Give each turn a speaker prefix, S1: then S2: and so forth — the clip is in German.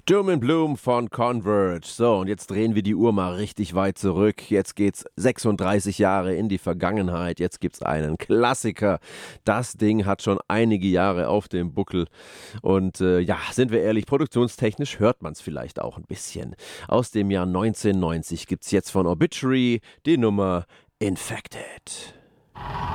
S1: Doom and Bloom von Converge. So, und jetzt drehen wir die Uhr mal richtig weit zurück. Jetzt geht's 36 Jahre in die Vergangenheit. Jetzt gibt's einen Klassiker. Das Ding hat schon einige Jahre auf dem Buckel. Und ja, sind wir ehrlich, produktionstechnisch hört man es vielleicht auch ein bisschen. Aus dem Jahr 1990 gibt's jetzt von Obituary die Nummer Infected.